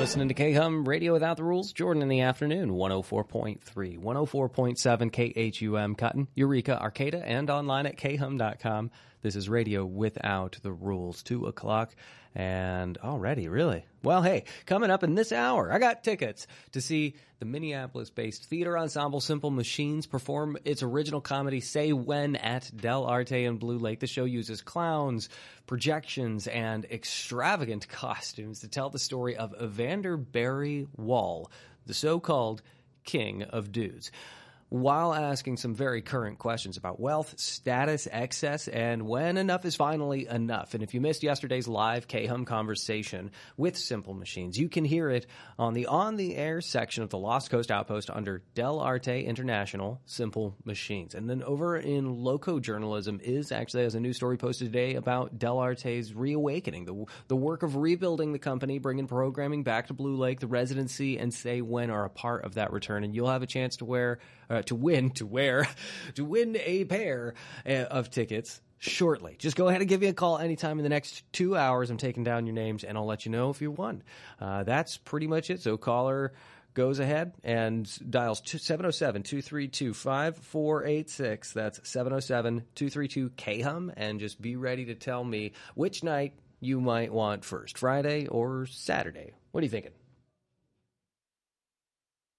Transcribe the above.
listening to K-Hum Radio Without the Rules. Jordan in the afternoon, 104.3, 104.7 KHUM Cotton, Eureka, Arcata, and online at khum.com. This is Radio Without the Rules, 2 o'clock, and already, really? Well, hey, coming up in this hour, I got tickets to see the Minneapolis-based theater ensemble Simple Machines perform its original comedy Say When at Del Arte in Blue Lake. The show uses clowns, projections, and extravagant costumes to tell the story of Evander Barry Wall, the so-called King of Dudes, while asking some very current questions about wealth, status, excess, and when enough is finally enough. And if you missed yesterday's live K-Hum conversation with Simple Machines, you can hear it on the on-the-air section of the Lost Coast Outpost under Del Arte International Simple Machines. And then over in Loco Journalism has a new story posted today about Del Arte's reawakening, the work of rebuilding the company, bringing programming back to Blue Lake. The residency and Say When are a part of that return, and you'll have a chance to win a pair of tickets shortly. Just go ahead and give me a call anytime in the next 2 hours. I'm taking down your names, and I'll let you know if you won. That's pretty much it. So caller goes ahead and dials 707-232-5486. That's 707-232-KHUM, and just be ready to tell me which night you might want first, Friday or Saturday. What are you thinking?